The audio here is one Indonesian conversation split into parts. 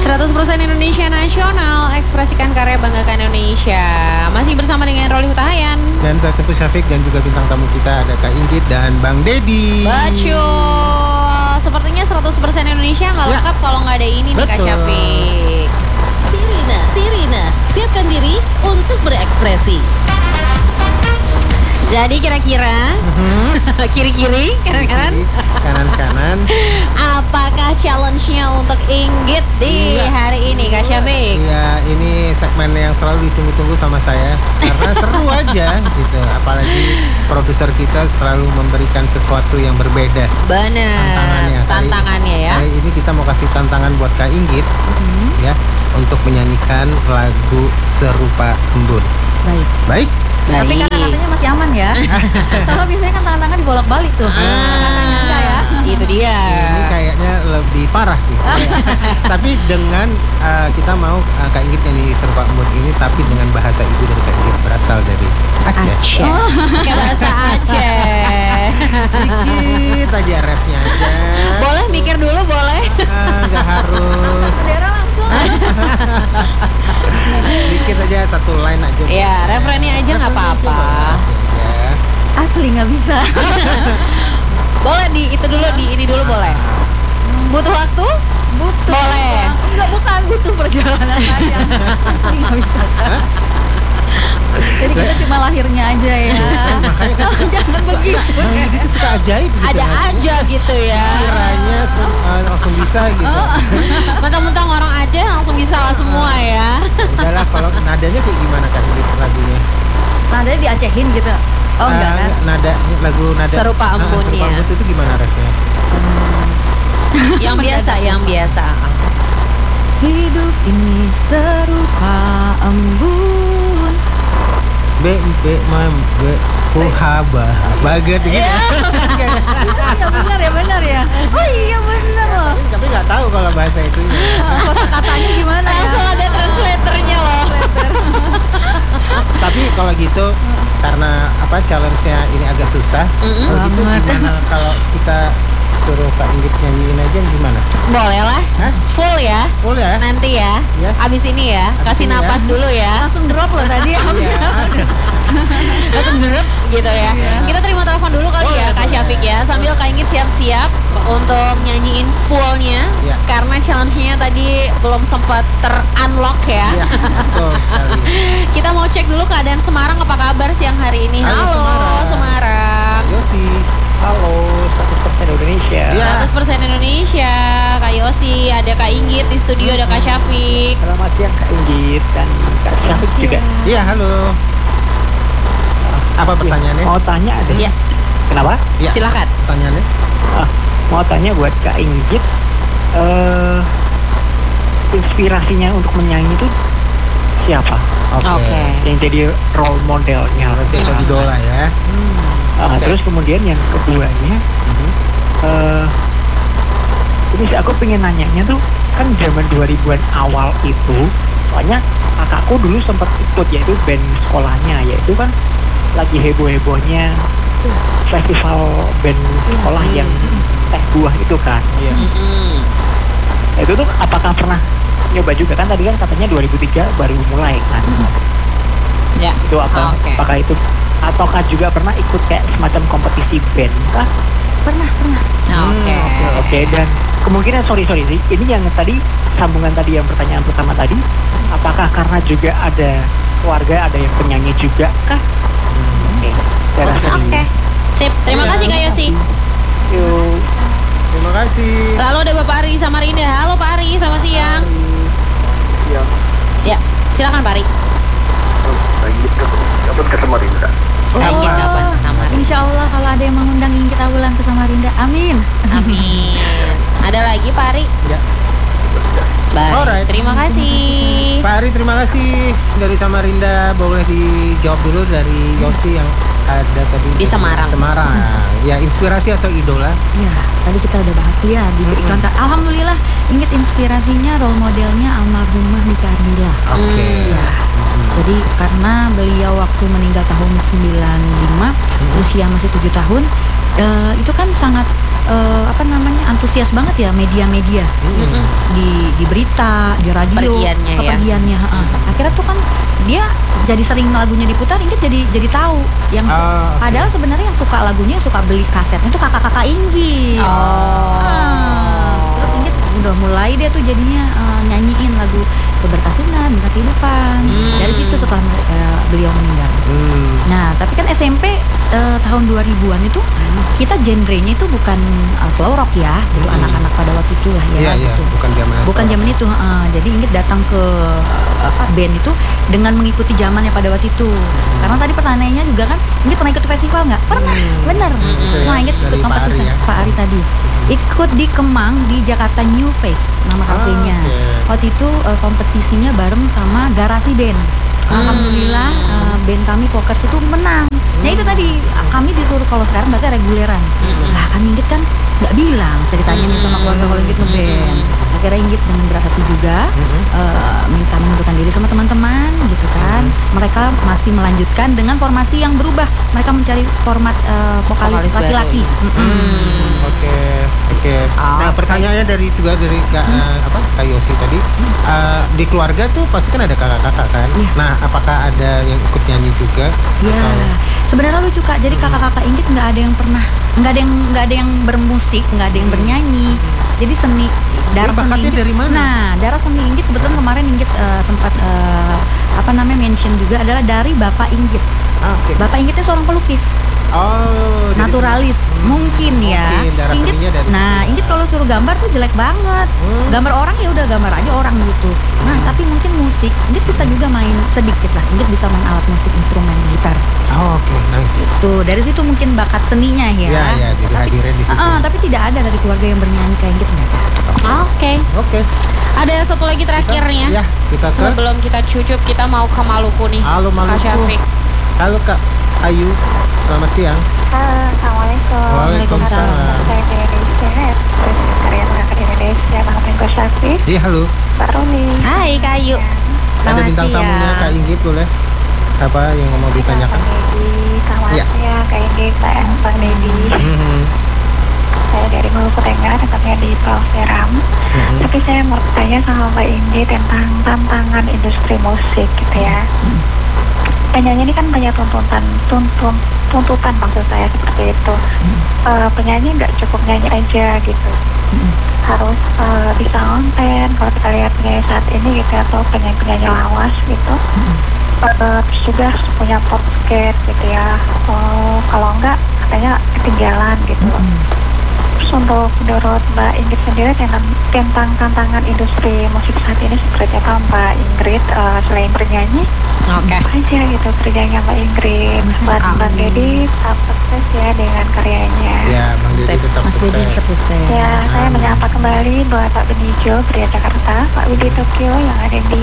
100% Indonesia Nasional, ekspresikan karya, banggakan Indonesia. Masih bersama dengan Roli Hutahayan dan saya Teguh Syafiq, dan juga bintang tamu kita ada Kak Inggit dan Bang Dedi. Betul. Sepertinya 100% Indonesia nggak lengkap kalau nggak ada ini nih Kak Syafiq. Sirina, siapkan diri untuk berekspresi. Jadi kira-kira kiri-kiri, kanan-kanan, kanan-kanan. Apakah challenge-nya untuk Inggit di hari ini Kak Syafiq? Iya, ini segmen yang selalu ditunggu-tunggu sama saya karena seru aja gitu. Apalagi produser kita selalu memberikan sesuatu yang berbeda. Benar. Tantangannya ya. Hari ini kita mau kasih tantangan buat Kak Inggit ya, untuk menyanyikan lagu Serupa Embun. Baik. Tapi kata-katanya masih aman ya. Soalnya biasanya kan tangan-tangan dibolak-balik tuh. Ya. Itu dia. Ini kayaknya lebih parah sih. Tapi dengan kita mau Kak Inggit nyanyi Serupa Embun ini, tapi dengan bahasa ibu dari Kak Inggit berasal dari Aceh. Kayak bahasa Aceh. Dikit aja rapnya aja. Boleh mikir dulu, boleh. Gak harus. Bendera langsung. Dikit aja, satu line aja. Ya, referennya aja nggak apa-apa. Ya. Asli nggak bisa. Boleh di itu dulu, di ini dulu boleh. Butuh waktu? Butuh. Boleh. Enggak, bukan butuh perjalanan panjang. Asli nggak bisa. Jadi kita cuma lahirnya aja ya. Makanya kan Jangan begitu. itu suka ajaib gitu. Ada aja gitu ya. Kiranya langsung bisa gitu. Mentang-mentang orang Aceh langsung bisa lah semua ya. Udahlah, kalau nadanya kayak gimana kan lagunya? Nadanya diacehin gitu. Oh enggak kan? Nada Serupa Embunnya. Serupa Embun itu gimana refnya? Yang biasa. Hidup ini serupa embun. Puhaba baget gitu. Benar ya. Oh iya benar loh. Tapi nggak tahu kalau bahasa itu. Katanya gimana ya? Langsung ada translatornya loh. Tapi kalau gitu, karena challenge-nya ini agak susah. Kalau gitu gimana kalau kita suruh Kak Inggit nyanyiin aja gimana? Boleh lah. Full ya. Full ya? Nanti ya. Abis ini ya. Kasih napas dulu ya. Langsung drop loh tadi. Langsung drop gitu ya. Kita terima telepon dulu kali ya Kak Syafiq ya. Sambil Kak Inggit siap-siap untuk nyanyiin fullnya. Karena challenge-nya tadi belum sempat ter-unlock ya. Betul sekali. Kita mau cek dulu keadaan Semarang, apa kabar siang hari ini. Halo Semarang. Yosi. Halo, 100% Indonesia. 100% Indonesia. Kak Yosi, ada Kak Inggit di studio, ada Kak Syafiq. Selamat siang Kak Inggit dan Kak Syafiq juga. Iya, halo. Apa pertanyaannya? Mau tanya ada. Iya. Kenapa? Ya, silakan. Pertanyaannya? Mau tanya buat Kak Inggit, inspirasinya untuk menyanyi itu siapa? Oke. Yang jadi role modelnya. Idola ya. Terus kemudian yang keduanya, ini sih aku pengen nanyanya tuh, kan zaman 2000-an awal itu banyak kakakku dulu sempat ikut, yaitu band sekolahnya, yaitu kan lagi heboh-hebohnya festival band sekolah yang teh buah itu kan. Itu tuh apakah pernah nyoba juga? Kan tadi kan katanya 2003 baru mulai kan. Ya. Itu apakah itu, ataukah juga pernah ikut kayak semacam kompetisi band kah? Pernah. Oke, dan kemungkinan sorry sih, ini yang tadi sambungan tadi yang pertanyaan pertama tadi, apakah karena juga ada keluarga ada yang penyanyi juga kah? Oke. Sip, terima kasih Kak Yosi. Yuk. Terima kasih. Lalu ada Bapak Ari Samarinda. Halo Pak Ari, selamat siang. Iya. Ya, silakan Pak Ari. Kapan ke Samarinda? Inggit kapan ke Samarinda? Insya Allah kalau ada yang mengundang Inggit Awulan ke Samarinda, amin. Amin. Ada lagi Pak Ari? Ya. Baik, Alright. terima kasih. Pak Ari, terima kasih dari Samarinda. Boleh dijawab dulu dari Yosi yang ada tadi Di Semarang. Ya, inspirasi atau idola? Ya, tadi kita udah bahas ya diberi kontak. Alhamdulillah, Inggit inspirasinya role modelnya almarhumah Nika Ardila. Oke. Jadi karena beliau waktu meninggal tahun 95, usia masih 7 tahun, itu kan sangat antusias banget ya media-media di berita, di radio, kepergiannya. Akhirnya tuh kan dia jadi sering lagunya diputar, Inggit jadi tahu yang padahal sebenarnya yang suka lagunya, suka beli kasetnya tuh kakak-kakak Inggit. Terus Inggit udah mulai dia tuh jadinya nyanyiin lagu Seberkas Sinar, Bintang Kehidupan. Dari situ setelah beliau meninggal. Nah, tapi kan SMP tahun 2000-an itu kita genrenya itu bukan slow rock ya, dulu anak-anak pada waktu itu lah ya. Gitu. Bukan zaman itu. Jadi Inggit datang ke band itu dengan mengikuti zamannya pada waktu itu. Karena tadi pertanyaannya juga kan, Inggit pernah ikut festival nggak? Pernah, bener. Nah, Inggit ikut kompetisi Pak Ari tadi. Ikut di Kemang di Jakarta New Face nama kafenya. Waktu itu kompetisinya bareng sama Garasi Band. Alhamdulillah band kami Pokers itu menang. Nah itu tadi kami disuruh kalau sekarang berarti reguleran. Lah kan Inggit kan nggak bilang ceritanya nih sama keluarga kalau Inggit ngeband. Akhirnya Inggit dengan berat hati juga minta mengundurkan diri sama teman-teman gitu kan. Mereka masih melanjutkan dengan formasi yang berubah. Mereka mencari format vokalis laki-laki. Oke. Nah pertanyaannya dari Kak Yosi tadi, di keluarga tuh pasti kan ada kakak-kakak kan. Nah apakah ada yang ikut nyanyi juga? Iya. Sebenarnya lucu Kak. Jadi kakak-kakak Inggit nggak ada yang bermusik, nggak ada yang bernyanyi. Jadi seni darah seni Inggit. Dari mana? Nah, darah seni Inggit kebetulan kemarin Inggit sempat mention juga adalah dari Bapak Inggit. Bapak Inggitnya seorang pelukis. Naturalis mungkin ya. Inggit, Inggit kalau suruh gambar tuh jelek banget. Gambar orang ya udah gambar aja orang gitu. Nah tapi mungkin musik Inggit bisa juga main sedikit lah. Inggit bisa main alat musik, instrumen gitar. Nice. Tuh dari situ mungkin bakat seninya ya. Iya, jadi hadirnya di situ. Tapi tidak ada dari keluarga yang bernyanyi kayak Inggit nggak ada. Oke. Ada satu lagi terakhirnya. Sebelum kita cucup kita mau ke Maluku nih. Halo Maluku. Kak Syafiq. Halo Kak Ayu. Selamat siang. Assalamualaikum. Waalaikumsalam. Saya di Indonesia, karya kakak di Indonesia, Bang Tengko Syafiq. Iya, halo. Pak Roni. Hai Kak Ayu. Ada bintang tamunya Kak Inggit, boleh? Apa yang mau ditanyakan? Bang Dedi, selamat siang Kak Inggit, Bang Dedi. Saya dari Maluku Tengah, tempatnya di Pulau Seram. Tapi saya mau tanya sama Mbak Inggit tentang tantangan industri musik gitu ya. Penyanyi ini kan banyak tuntutan maksud saya seperti itu. Penyanyi nggak cukup nyanyi aja gitu, harus bisa konten. Kalau kita lihat penyanyi saat ini gitu atau penyanyi lawas gitu, terus juga harus punya podcast gitu ya. Kalau enggak katanya ketinggalan gitu. Terus untuk menurut Mbak Inggit sendiri tentang tantangan industri musik saat ini seperti apa Mbak Inggit selain bernyanyi? Apa aja gitu kerjanya Mbak Inggit. Buat Bang Dedi tetap sukses ya dengan karyanya. Ya, Bang Dedi tetap sukses. Ya, saya menyapa kembali buat Pak Benijo Pria Jakarta, Pak Widi Tokyo yang ada di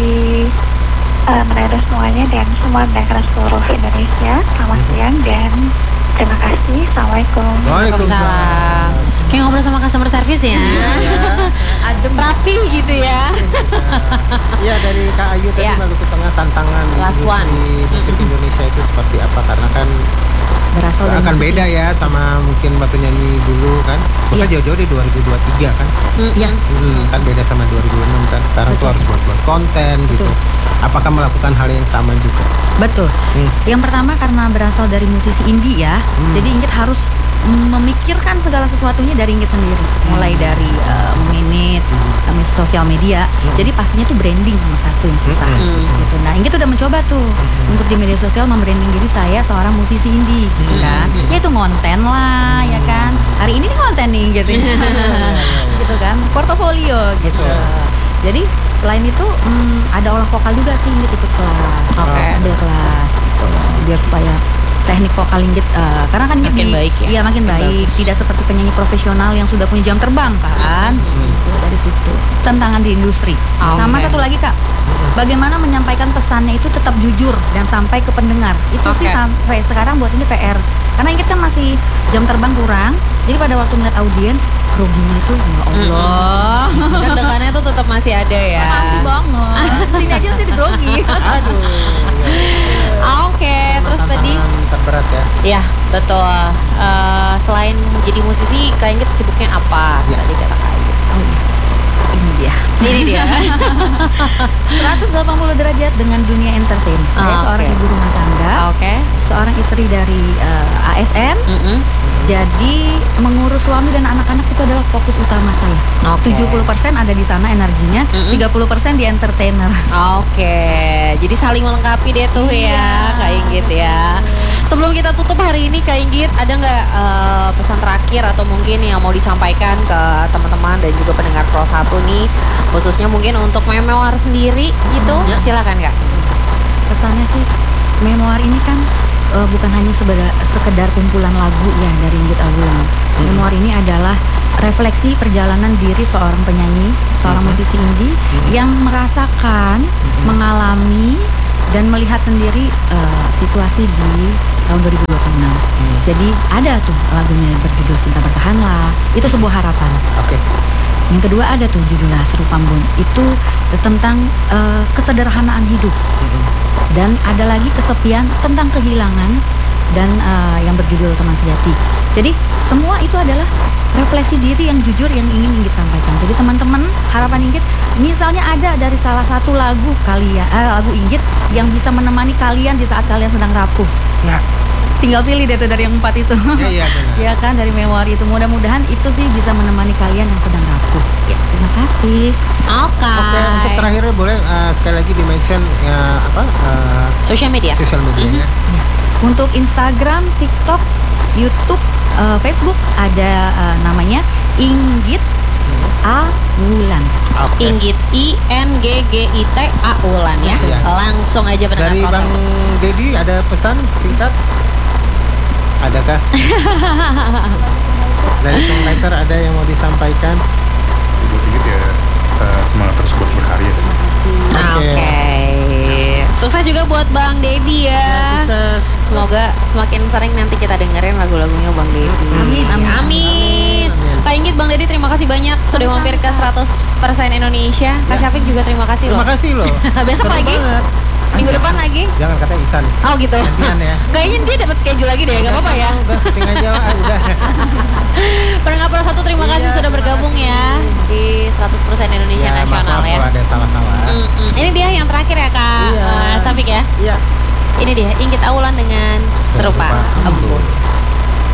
Manado semuanya dan semua mendengar seluruh Indonesia. Selamat siang dan terima kasih. Assalamualaikum. Waalaikumsalam. Kayak ngobrol sama customer service ya. Adem rapi gitu ya. Iya, dari Kak Ayu tadi Maluku Tengah tantangan musik Indonesia itu seperti apa, karena kan akan beda ya sama mungkin waktu nyanyi dulu kan. Masa jauh-jauh di 2023 kan. Kan beda sama 2006 kan. Sekarang tuh harus buat konten gitu. Apakah melakukan hal yang sama juga? Betul. Yang pertama karena berasal dari musisi indie ya. Jadi Inggit harus memikirkan segala sesuatunya dari Inggit sendiri, mulai dari manage sosial media. Jadi pastinya tuh branding sama satu yang susah gitu. Nah Inggit udah mencoba tuh untuk di media sosial membranding diri saya seorang musisi indie kan. Ya itu konten lah ya kan. Hari ini nih konten nih gitu. Gitu kan, portofolio gitu. Jadi selain itu ada olah vokal juga sih Inggit ikut kelas. Ambil kelas gitu. Biar supaya teknik vokal Inggit karena kan makin baik ya. Iya, makin baik. Tidak seperti penyanyi profesional yang sudah punya jam terbang kan. Dari situ. Tantangan di industri. Sama satu lagi Kak. Bagaimana menyampaikan pesannya itu tetap jujur dan sampai ke pendengar. Itu sih sampai sekarang buat ini PR. Karena Inggit kan masih jam terbang kurang. Jadi pada waktu melihat audiens, groginya itu ya Allah. Deg-degannya tuh tetap masih ada ya. Masih banget. Sini aja sih grogi. Aduh. Oke, terus tadi terberat ya. Iya, betul. Selain menjadi musisi, Kak Inggit sibuknya apa? Tadi kata Kak Inggit. Oh iya. Ini dia. 180 derajat dengan dunia entertain. Saya seorang ibu rumah tangga. Seorang istri dari ASN. Jadi mengurus suami dan anak-anak itu adalah fokus utama saya. 70% ada di sana energinya, 30% di entertainer. Jadi saling melengkapi deh tuh ya, Kak Inggit ya. Sebelum kita tutup hari ini, Kak Inggit, ada nggak pesan terakhir atau mungkin yang mau disampaikan ke teman-teman dan juga pendengar Pro 1 nih, khususnya mungkin untuk memoir sendiri gitu? Silakan Kak. Pesannya sih, memoir ini kan bukan hanya sekedar kumpulan lagu ya dari Inggit Awulan. Memoir ini adalah refleksi perjalanan diri seorang penyanyi, seorang musisi indie yang merasakan, mengalami dan melihat sendiri situasi di tahun 2026. Jadi ada tuh lagunya yang berjudul Cinta Bertahanlah. Itu sebuah harapan. Yang kedua ada tuh judulnya Seru Pambun. Itu tentang kesederhanaan hidup. Dan ada lagi Kesepian tentang kehilangan dan yang berjudul Teman Sejati. Jadi semua itu adalah refleksi diri yang jujur yang ingin Inggit sampaikan. Jadi teman-teman, harapan Inggit misalnya ada dari salah satu lagu kalian, lagu Inggit yang bisa menemani kalian di saat kalian sedang rapuh. Tinggal pilih deh tuh dari yang 4 itu. Ya kan, dari memori itu. Mudah-mudahan itu sih bisa menemani kalian yang sedang rapuh. Terima kasih. Oke, untuk terakhir boleh sekali lagi di-mention social media. Untuk Instagram, TikTok, YouTube, Facebook ada namanya Inggit Awulan. Inggit INGGIT Awulan ya. Langsung aja pendengar Dari Bang Dedi ada pesan singkat? Adakah? Dari songwriter ada yang mau disampaikan? Buat Inggit ya, semangat terus buat berkarya. Sukses juga buat Bang Dedi ya. Semoga semakin sering nanti kita dengerin lagu-lagunya Bang Dedi. Amin. Kak Inggit, Bang Dedi, terima kasih banyak sudah mampir ke 100% Indonesia. Kak Syafiq juga terima kasih loh. Terima kasih loh. Besok lagi? Minggu depan lagi? Jangan katanya Ihsan. Oh gitu. Ya. Kayaknya dia dapat schedule lagi deh, gak apa-apa ya. Udah syuting aja lah, udah. Pendengar Pro 1 terima kasih sudah bergabung ya di 100% Indonesia Nasional ya. Kalau ada salah-salah. Ini dia yang terakhir ya Kak Syafiq ya. Iya. Ini dia Inggit Awulan dengan Serupa Embun.